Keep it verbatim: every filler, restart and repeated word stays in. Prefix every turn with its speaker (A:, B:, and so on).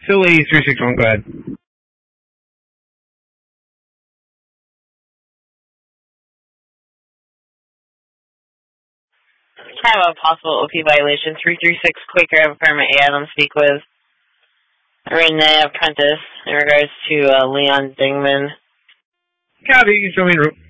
A: Still ladies three six one, go ahead.
B: I have a possible O P violation. three three six Quaker Ave Apartment A. I don't speak with Renee Apprentice in regards to uh, Leon Dingman.
A: Copy, you show me the room.